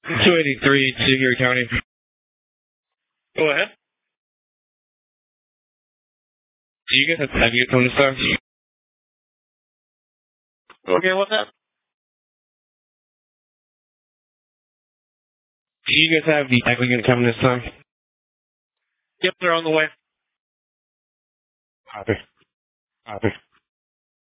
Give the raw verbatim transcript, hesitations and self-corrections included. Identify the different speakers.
Speaker 1: two eighty-three, Erie County.
Speaker 2: Go ahead.
Speaker 1: Do you guys have time units on this star?
Speaker 2: Okay, what's that?
Speaker 1: Do you guys have the tackling unit coming this time?
Speaker 2: Yep, they're on the way.
Speaker 1: Copy. Copy.